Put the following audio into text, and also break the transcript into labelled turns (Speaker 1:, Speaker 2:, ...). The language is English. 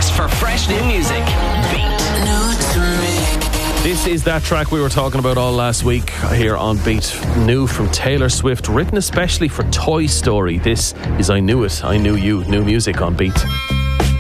Speaker 1: source for fresh new music. Beat.
Speaker 2: This is that track we were talking about all last week here on Beat. New from Taylor Swift, written especially for Toy Story. This is I Knew It, I Knew You. New music on Beat.